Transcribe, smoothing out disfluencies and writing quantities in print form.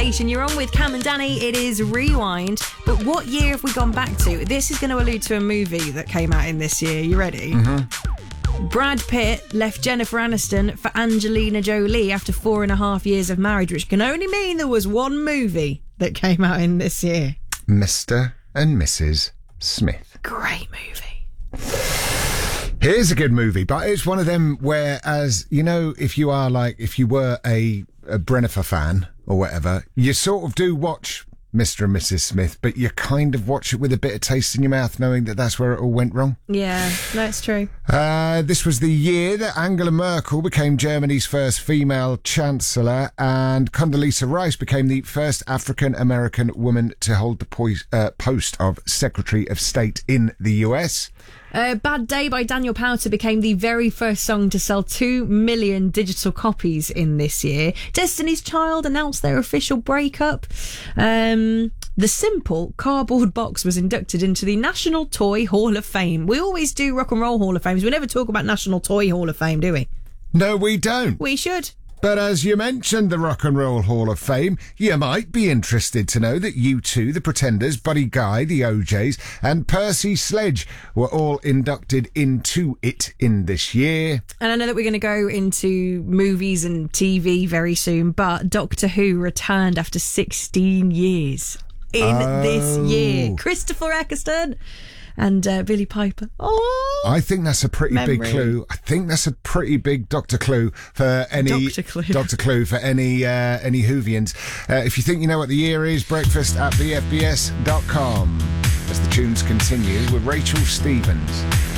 station. You're on with Cam and Danny. It is Rewind. But what year have we gone back to? This is going to allude to a movie that came out in this year. You ready? Mm-hmm. Brad Pitt left Jennifer Aniston for Angelina Jolie after 4.5 years of marriage, which can only mean there was one movie that came out in this year. Mr. and Mrs. Smith. Great movie. Here's a good movie, but it's one of them where, as you know, if you were a Brennifer fan or whatever, you sort of do watch Mr. and Mrs. Smith, but you kind of watch it with a bit of taste in your mouth, knowing that that's where it all went wrong. Yeah, that's true. This was the year that Angela Merkel became Germany's first female chancellor, and Condoleezza Rice became the first African-American woman to hold the post of Secretary of State in the US. Bad Day by Daniel Powter became the very first song to sell 2 million digital copies in this year. Destiny's Child announced their official breakup. The Simple cardboard box was inducted into the National Toy Hall of Fame. We always do Rock and Roll Hall of Fames. We never talk about National Toy Hall of Fame, do we? No, we don't. We should. But as you mentioned the Rock and Roll Hall of Fame, you might be interested to know that U2, the Pretenders, Buddy Guy, the OJs, and Percy Sledge were all inducted into it in this year. And I know that we're going to go into movies and TV very soon, but Doctor Who returned after 16 years in this year. Christopher Eccleston and Billy Piper. Oh, I think that's a pretty big clue. I think that's a pretty big Doctor Clue for any Doctor Clue for any Whovians. If you think you know what the year is, breakfast at bfbs.com. As the tunes continue with Rachel Stevens.